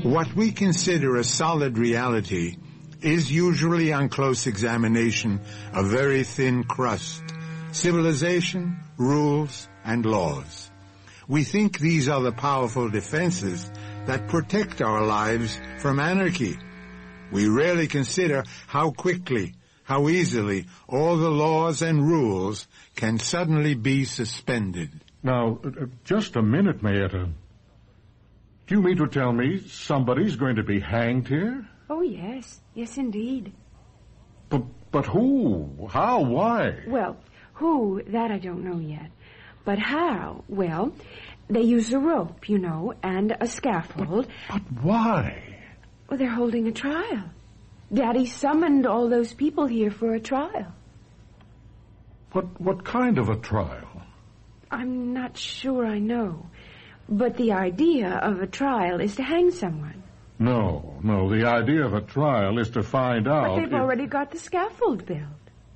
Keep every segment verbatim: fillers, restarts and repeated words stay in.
What we consider a solid reality is usually, on close examination, a very thin crust: civilization, rules, and laws. We think these are the powerful defenses that protect our lives from anarchy. We rarely consider how quickly, how easily all the laws and rules can suddenly be suspended. Now, uh, just a minute, Mayetta. Do you mean to tell me somebody's going to be hanged here? Oh, yes. Yes, indeed. But, but who? How? Why? Well, who, that I don't know yet. But how? Well, they use a rope, you know, and a scaffold. But, but why? Well, they're holding a trial. Daddy summoned all those people here for a trial. What, what kind of a trial? I'm not sure I know. But the idea of a trial is to hang someone. No, no, the idea of a trial is to find out... But they've if... already got the scaffold built.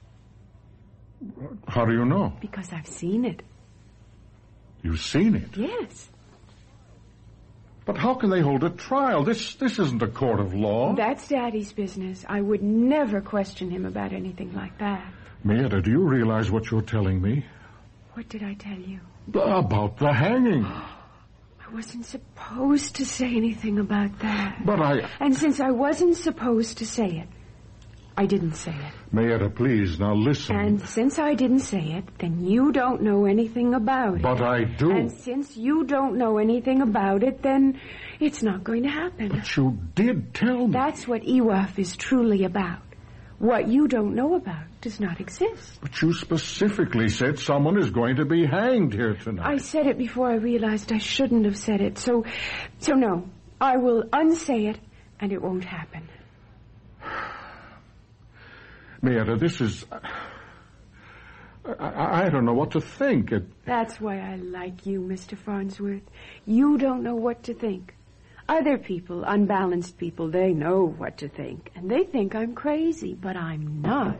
How do you know? Because I've seen it. You've seen it? Yes. But how can they hold a trial? This this isn't a court of law. That's Daddy's business. I would never question him about anything like that. Mayetta, do you realize what you're telling me? What did I tell you? About the hanging. I wasn't supposed to say anything about that. But I... And since I wasn't supposed to say it, I didn't say it. Mayetta, please, now listen. And since I didn't say it, then you don't know anything about it. But I do. And since you don't know anything about it, then it's not going to happen. But you did tell me. That's what E W A F is truly about. What you don't know about does not exist. But you specifically said someone is going to be hanged here tonight. I said it before I realized I shouldn't have said it. So, so no, I will unsay it, and it won't happen. Mayetta, this is... I, I don't know what to think. It... That's why I like you, Mister Farnsworth. You don't know what to think. Other people, unbalanced people, they know what to think. And they think I'm crazy, but I'm not.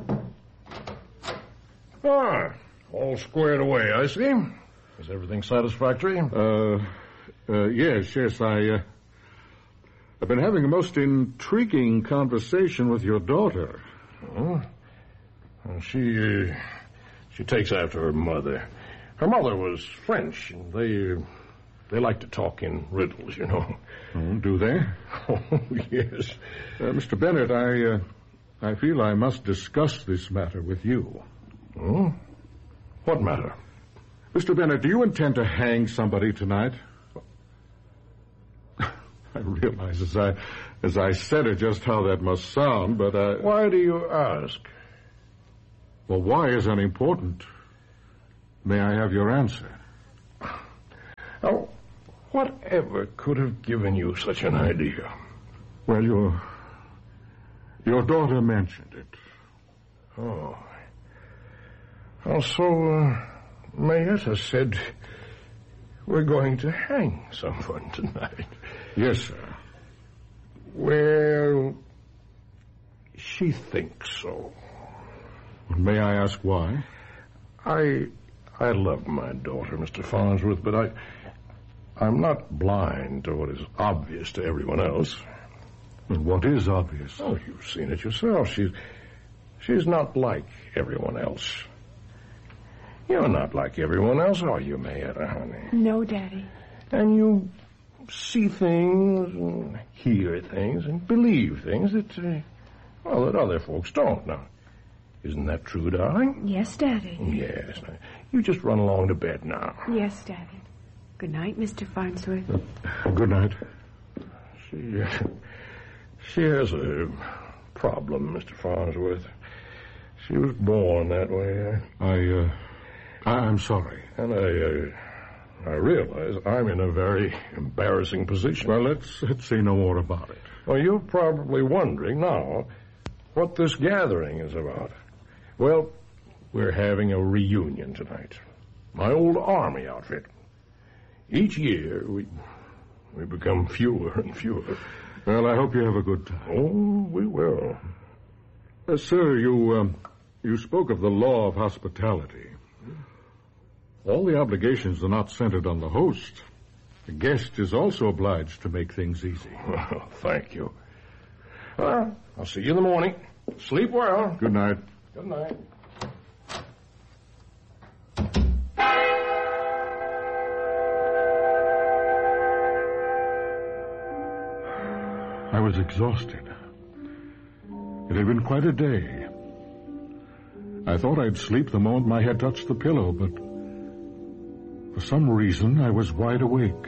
Ah, all squared away, I see. Is everything satisfactory? Uh, uh yes, yes, I, uh... I've been having a most intriguing conversation with your daughter. Oh? Well, she, uh, she takes after her mother. Her mother was French, and they, uh, they like to talk in riddles, you know. Oh, do they? Oh, yes. Uh, Mister Bennett, I, uh, I feel I must discuss this matter with you. Oh? What matter? Mister Bennett, do you intend to hang somebody tonight? I realize as I, as I said it just how that must sound, but I... Why do you ask? Well, why is unimportant. May I have your answer? Oh, whatever could have given you such an idea? Well, your... your daughter mentioned it. Oh. Also, uh, Mayetta said we're going to hang someone tonight. Yes, sir. Well, she thinks so. May I ask why? I I love my daughter, Mister Farnsworth, but I, I'm not blind to what is obvious to everyone else. And what is obvious? Oh, you've seen it yourself. She's, she's not like everyone else. You're not like everyone else, are you, Mayetta, honey? No, Daddy. And you see things and hear things and believe things that, uh, well, that other folks don't. Now, isn't that true, darling? Yes, Daddy. Yes. Now, you just run along to bed now. Yes, Daddy. Good night, Mister Farnsworth. Uh, good night. She, uh, she has a problem, Mister Farnsworth. She was born that way. I, uh, I'm sorry. And I, uh, I realize I'm in a very embarrassing position. Well, let's, let's say no more about it. Well, you're probably wondering now what this gathering is about. Well, we're having a reunion tonight. My old Army outfit. Each year, we we become fewer and fewer. Well, I hope you have a good time. Oh, we will. Uh, sir, you, um, you spoke of the law of hospitality. All the obligations are not centered on the host. A guest is also obliged to make things easy. Well, thank you. Well, I'll see you in the morning. Sleep well. Good night. Good night. I was exhausted. It had been quite a day. I thought I'd sleep the moment my head touched the pillow, but for some reason I was wide awake.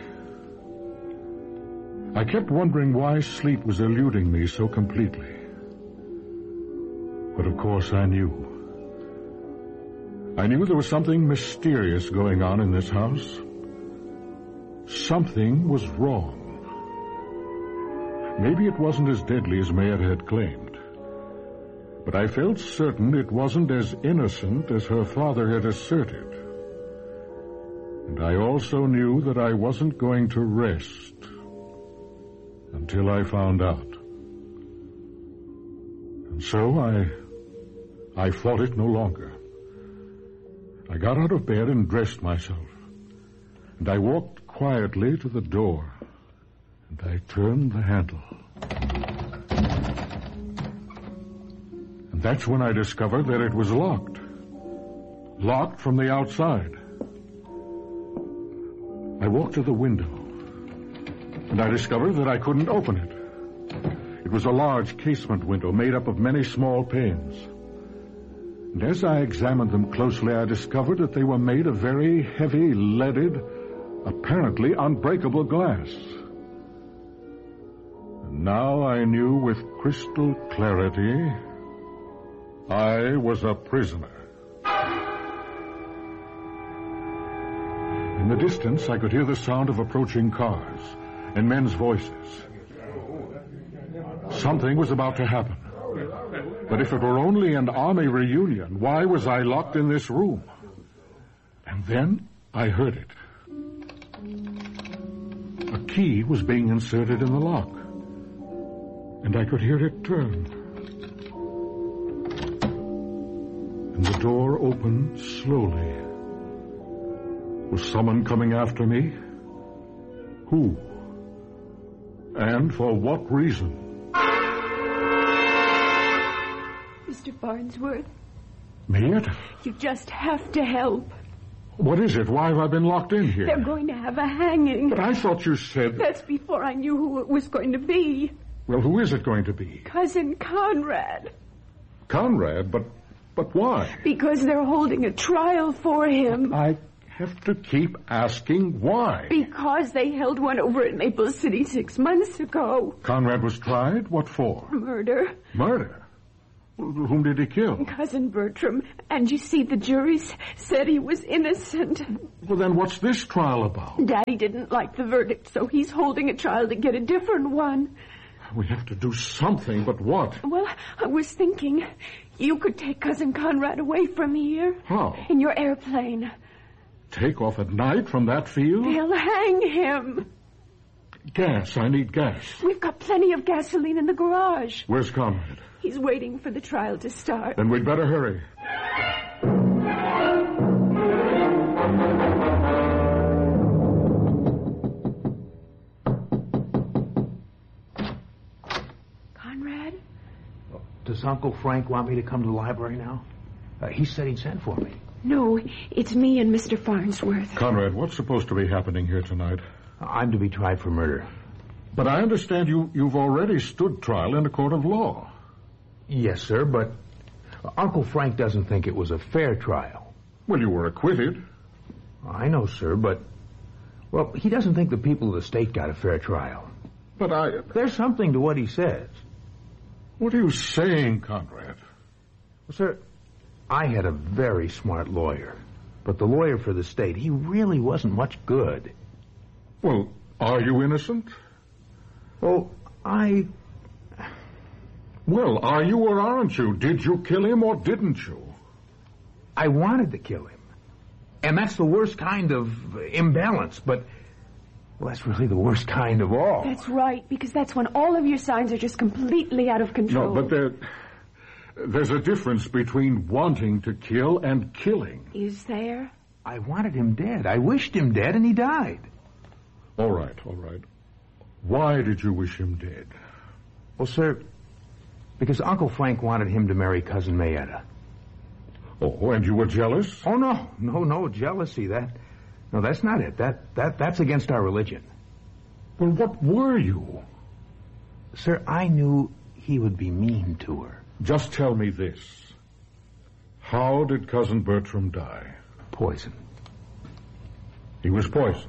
I kept wondering why sleep was eluding me so completely. But of course I knew. I knew there was something mysterious going on in this house. Something was wrong. Maybe it wasn't as deadly as Mayetta had claimed, but I felt certain it wasn't as innocent as her father had asserted. And I also knew that I wasn't going to rest until I found out. And so I, I fought it no longer. I got out of bed and dressed myself, and I walked quietly to the door. And I turned the handle. And that's when I discovered that it was locked. Locked from the outside. I walked to the window, and I discovered that I couldn't open it. It was a large casement window made up of many small panes. And as I examined them closely, I discovered that they were made of very heavy, leaded, apparently unbreakable glass. Now I knew with crystal clarity I was a prisoner. In the distance, I could hear the sound of approaching cars and men's voices. Something was about to happen. But if it were only an army reunion, why was I locked in this room? And then I heard it. A key was being inserted in the lock, and I could hear it turn. And the door opened slowly. Was someone coming after me? Who? And for what reason? Mister Farnsworth. Mayetta? You just have to help. What is it? Why have I been locked in here? They're going to have a hanging. But I thought you said... That's before I knew who it was going to be. Well, who is it going to be? Cousin Conrad. Conrad? But but why? Because they're holding a trial for him. I have to keep asking why. Because they held one over at Maple City six months ago. Conrad was tried? What for? Murder. Murder? Whom did he kill? Cousin Bertram. And you see, the jury said he was innocent. Well, then what's this trial about? Daddy didn't like the verdict, so he's holding a trial to get a different one. We have to do something, but what? Well, I was thinking you could take Cousin Conrad away from here. How? In your airplane. Take off at night from that field? They'll hang him. Gas. I need gas. We've got plenty of gasoline in the garage. Where's Conrad? He's waiting for the trial to start. Then we'd better hurry. Conrad? Does Uncle Frank want me to come to the library now? Uh, he said he'd send for me. No, it's me and Mister Farnsworth. Conrad, what's supposed to be happening here tonight? I'm to be tried for murder. But I understand you, you've already stood trial in a court of law. Yes, sir, but Uncle Frank doesn't think it was a fair trial. Well, you were acquitted. I know, sir, but, well, he doesn't think the people of the state got a fair trial. But I... There's something to what he says. What are you saying, Conrad? Well, sir, I had a very smart lawyer, but the lawyer for the state, he really wasn't much good. Well, are you innocent? Oh, I... Well, are you or aren't you? Did you kill him or didn't you? I wanted to kill him. And that's the worst kind of imbalance, but... Well, that's really the worst kind of all. That's right, because that's when all of your signs are just completely out of control. No, but there... There's a difference between wanting to kill and killing. Is there? I wanted him dead. I wished him dead, and he died. All right, all right. Why did you wish him dead? Well, sir, because Uncle Frank wanted him to marry Cousin Mayetta. Oh, and you were jealous? Oh, no, no, no, jealousy, that... No, that's not it. That, that, that's against our religion. Well, what were you? Sir, I knew he would be mean to her. Just tell me this. How did Cousin Bertram die? Poison. He was poisoned.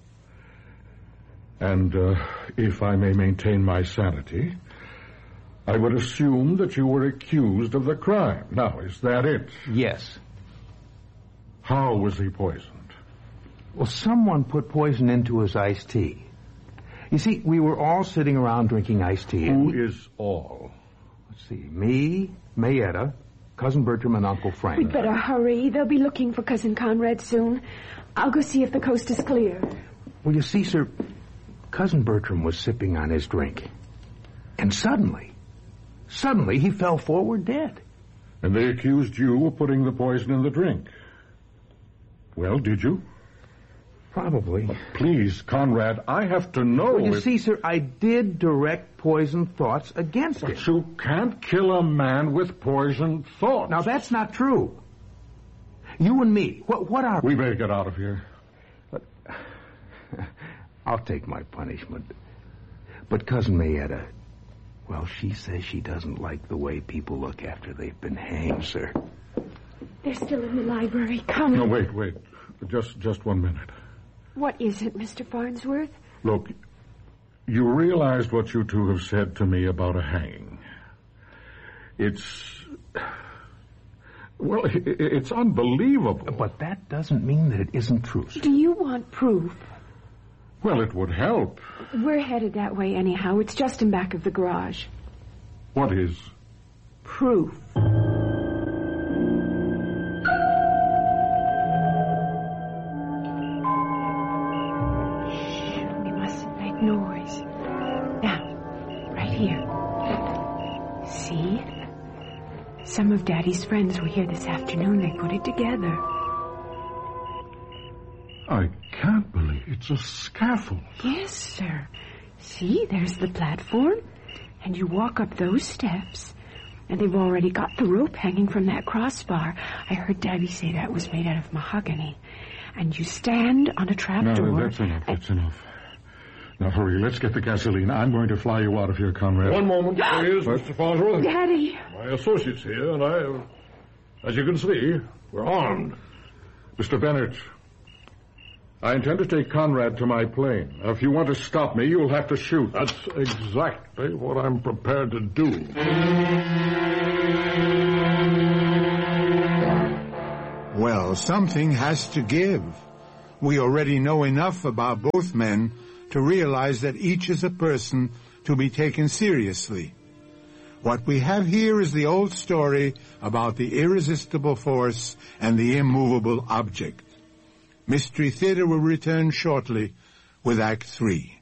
And, uh, if I may maintain my sanity, I would assume that you were accused of the crime. Now, is that it? Yes. How was he poisoned? Well, someone put poison into his iced tea. You see, we were all sitting around drinking iced tea. Who he... is all? Let's see. Me, Mayetta, Cousin Bertram, and Uncle Frank. We'd better hurry. They'll be looking for Cousin Conrad soon. I'll go see if the coast is clear. Well, you see, sir, Cousin Bertram was sipping on his drink. And suddenly, suddenly he fell forward dead. And they accused you of putting the poison in the drink. Well, did you? Probably. But please, Conrad, I have to know. Well, you if... see, sir, I did direct poison thoughts against but him. But you can't kill a man with poisoned thoughts. Now, that's not true. You and me, what, what are... We better get out of here. But, I'll take my punishment. But Cousin Mayetta, well, she says she doesn't like the way people look after they've been hanged, sir. They're still in the library. Come. No, wait, wait. Just, just one minute. What is it, Mister Farnsworth? Look, you realized what you two have said to me about a hanging. It's... Well, it's unbelievable. But that doesn't mean that it isn't true, sir. Do you want proof? Well, it would help. We're headed that way anyhow. It's just in back of the garage. What is? Proof. Noise. Now, right here. See? Some of Daddy's friends were here this afternoon. They put it together. I can't believe it's a scaffold. Yes, sir. See, there's the platform. And you walk up those steps. And they've already got the rope hanging from that crossbar. I heard Daddy say that was made out of mahogany. And you stand on a trapdoor. No, that's enough. That's I... enough. Now, hurry, let's get the gasoline. I'm going to fly you out of here, Conrad. One moment, please, Mister Farnsworth. Daddy! My associate's here, and I, as you can see, we're armed. Mister Bennett, I intend to take Conrad to my plane. Now, if you want to stop me, you'll have to shoot. That's exactly what I'm prepared to do. Well, something has to give. We already know enough about both men to realize that each is a person to be taken seriously. What we have here is the old story about the irresistible force and the immovable object. Mystery Theater will return shortly with Act Three.